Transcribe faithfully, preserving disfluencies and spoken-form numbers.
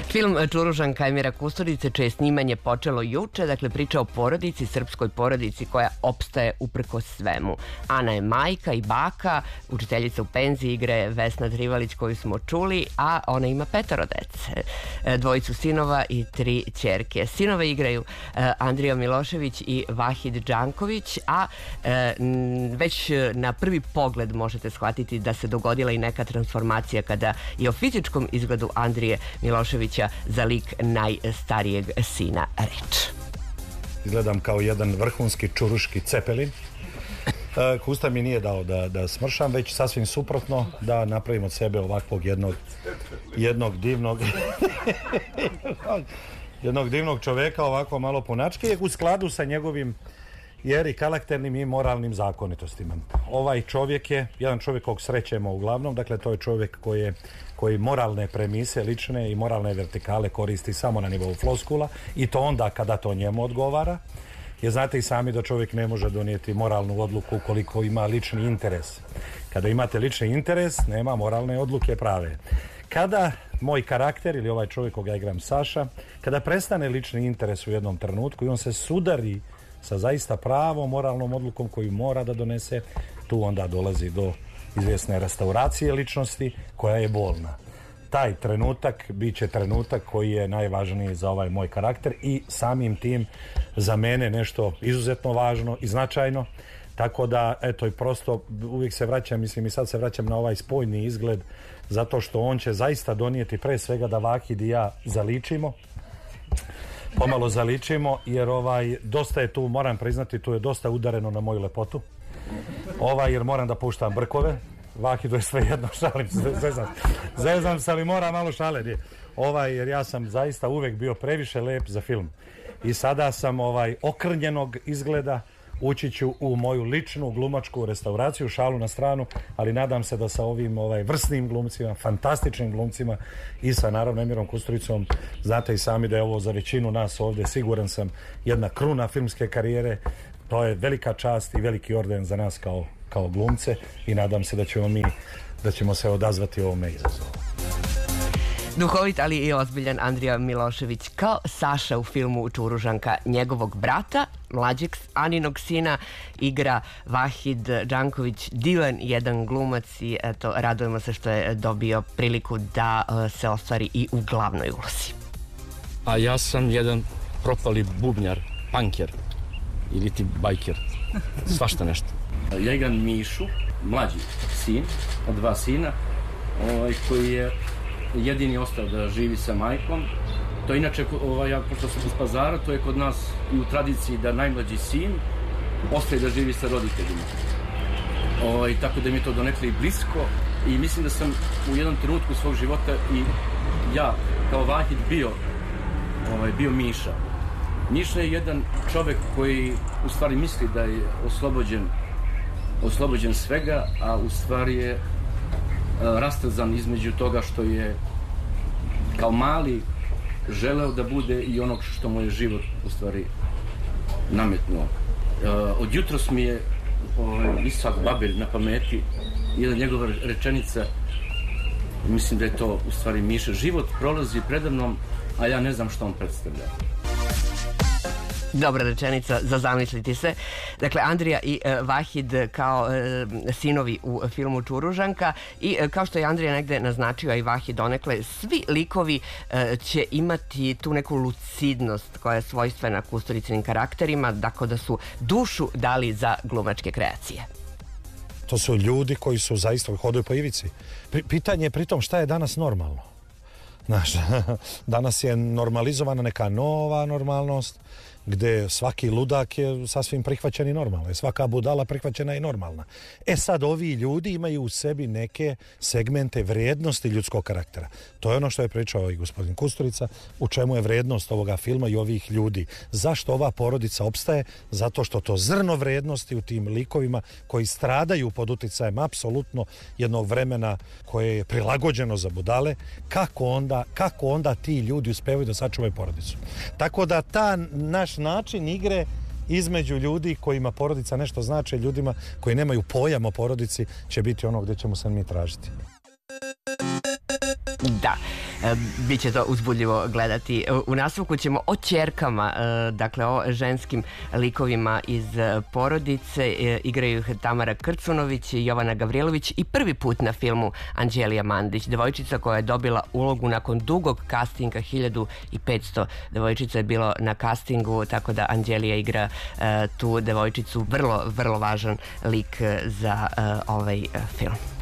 Film Čuružanka Emira Kusturice, čije snimanje počelo juče, dakle priča o porodici, srpskoj porodici koja opstaje uprkos svemu. Ana je majka i baka, učiteljica u penziji, igra Vesna Trivalić koju smo čuli, a ona ima petoro dece, dvojicu sinova i tri ćerke. Sinove igraju Andrija Milošević i Vahid Džanković, a već na prvi pogled možete shvatiti da se dogodila i neka transformacija kada je o fizičkom izgledu Andrije Miloševića za lik najstarijeg sina reč. Izgledam kao jedan vrhunski čuruški cepelin. Kusta mi nije dao da, da smršam, već sasvim suprotno, da napravim od sebe ovakvog jednog, jednog divnog jednog divnog čoveka, ovako malo punačke, u skladu sa njegovim jer i karakternim i moralnim zakonitostima. Ovaj čovjek je jedan čovjek kog srećemo uglavnom, dakle to je čovjek koji, je, koji moralne premise, lične i moralne vertikale koristi samo na nivou floskula i to onda kada to njemu odgovara. Jer znate i sami da čovjek ne može donijeti moralnu odluku ukoliko ima lični interes. Kada imate lični interes, nema moralne odluke prave. Kada moj karakter ili ovaj čovjek koga igram Saša, kada prestane lični interes u jednom trenutku i on se sudari sa zaista pravom moralnom odlukom koju mora da donese, tu onda dolazi do izvjesne restauracije ličnosti koja je bolna. Taj trenutak bit će trenutak koji je najvažniji za ovaj moj karakter i samim tim za mene nešto izuzetno važno i značajno. Tako da, eto, i prosto uvijek se vraćam, mislim i sad se vraćam na ovaj spojni izgled, zato što on će zaista donijeti pre svega da Vahid i ja zaličimo, pomalo zaličimo, jer ovaj, dosta je tu, moram priznati, tu je dosta udareno na moju lepotu, ovaj, jer moram da puštam brkove. Vahidu je sve jedno, šalim se, zezam, zezam se, ali mora malo šale, ovaj, jer ja sam zaista uvek bio previše lep za film i sada sam ovaj okrnjenog izgleda, ući ću u moju ličnu glumačku restauraciju, šalu na stranu, ali nadam se da sa ovim ovaj, vrsnim glumcima, fantastičnim glumcima i sa naravno Emirom Kusturicom, znate i sami da je ovo za većinu nas ovdje, siguran sam, jedna kruna filmske karijere. To je velika čast i veliki orden za nas kao, kao glumce i nadam se da ćemo mi, da ćemo se odazvati ovome izazovu. Duhovit, ali i ozbiljan Andrija Milošević kao Saša u filmu Čuružanka. Njegovog brata, mlađeg Aninog sina, igra Vahid Džanković, divan jedan glumac i eto, radujemo se što je dobio priliku da se ostvari i u glavnoj ulozi. A ja sam jedan propali bubnjar, panker ili ti bajker, svašta nešto. Ja igram Mišu, mlađi sin, od dva sina, ovaj, koji je jedini ostao da živi sa majkom. To je inače, ovaj, ja, pošto sam iz Pazara, to je kod nas i u tradiciji da najmlađi sin ostaje da živi sa roditeljima. Ovaj, tako da mi je to donekle i blisko i mislim da sam u jednom trenutku svog života i ja kao Vahid bio, ovaj, bio Miša. Miša je jedan čovek koji u stvari misli da je oslobođen, oslobođen svega, a u stvari je rastrzan između toga što je kao mali želeo da bude i onog što mu je život u stvari nametnuo. Od jutros mi je ovaj, Isak Babelj na pameti, jedna njegova rečenica, mislim da je to u stvari Miša: život prolazi predamnom, a ja ne znam što on predstavlja. Dobra rečenica za zamisliti se. Dakle, Andrija i e, Vahid kao e, sinovi u filmu Čuružanka i e, kao što je Andrija negde naznačio, a i Vahid donekle, svi likovi e, će imati tu neku lucidnost koja je svojstvena Kusturicinim karakterima, dakle da su dušu dali za glumačke kreacije. To su ljudi koji su zaista hodaju po ivici. Pitanje je pritom šta je danas normalno. Znaš, danas je normalizovana neka nova normalnost gdje svaki ludak je sasvim prihvaćen i normalno. Svaka budala prihvaćena i normalna. E sad, ovi ljudi imaju u sebi neke segmente vrijednosti ljudskog karaktera. To je ono što je pričao i gospodin Kusturica, u čemu je vrijednost ovoga filma i ovih ljudi. Zašto ova porodica opstaje? Zato što to zrno vrijednosti u tim likovima koji stradaju pod uticajem apsolutno jednog vremena koje je prilagođeno za budale, kako onda, kako onda ti ljudi uspevaju da sačuvaju porodicu. Tako da ta naš način igre između ljudi kojima porodica nešto znači, ljudima koji nemaju pojam o porodici, će biti ono gdje ćemo se mi tražiti. Da. Biće to uzbudljivo gledati. U nastavku ćemo o ćerkama, dakle o ženskim likovima iz porodice. Igraju ih Tamara Krcunović, Jovana Gavrilović i prvi put na filmu Anđelija Mandić, devojčica koja je dobila ulogu nakon dugog castinga, hiljadu petsto devojčica je bilo na castingu, tako da Anđelija igra tu devojčicu, vrlo, vrlo važan lik za ovaj film.